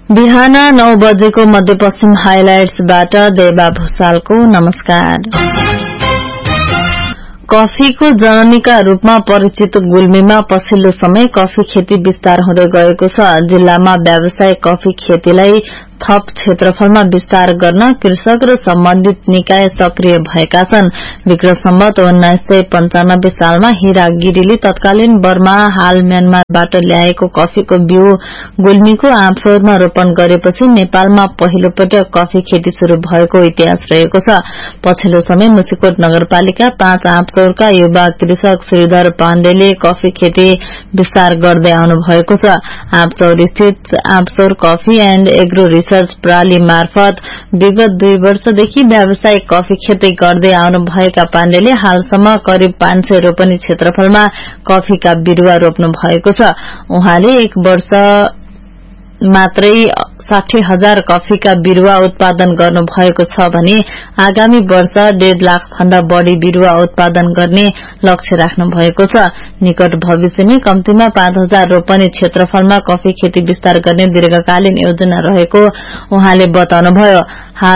बिहान 9 बजेको मध्यपश्चिम हाइलाइट्सबाट देवा भूषालको नमस्कार। कफीको जननीका रूपमा परिचित गुल्मीमा पछिल्लो समय कफी खेती विस्तार हुँदै गएको छ। जिल्लामा व्यावसायिक कफी खेतीलाई थप क्षेत्रफलमा विस्तार गर्न कृषक र सम्बन्धित निकाय सक्रिय भएका छन्। विक्रम सम्वत 1995 सालमा हिरा गिरीले तत्कालीन बर्मा हाल म्यानमारबाट ल्याएको कफीको बिउ गुल्मीको आँपसौरमा रोपण गरेपछि नेपालमा पहिलो पटक कफी खेती शुरू भएको इतिहास रहेको छ। पछिल्लो समय मुसिकोट नगरपालिका 5 आँपसौरका युवा कृषक श्रीधर पाण्डेले कफी खेती विस्तार गर्दै आउनु भएको छ। आँपसौर स्थित आँपसौर कफी एण्ड एग्रो रिसर्च प्रणाली मार्फत विगत 2 वर्षदेखि व्यावसायिक कफी खेती गर्दै आउनु भएका पाण्डेले हालसम्म करिब 500 रोपनी क्षेत्रफलमा कफीका बिरूवा रोप्नु भएको छ। उहाँले 1 वर्ष मात्रै 60,000 कफीका बिरूवा उत्पादन गर्नु भएको छ भने आगामी वर्ष 1.5 लाख भन्दा बढ़ी बिरूवा उत्पादन गर्ने लक्ष्य राख्नु भएको छ। निकट भविष्यमै कम्तीमा 5,000 रोपनी क्षेत्रफलमा कफी खेती विस्तार गर्ने दीर्घकालीन योजना रहेको उहाँले बताउनुभयो।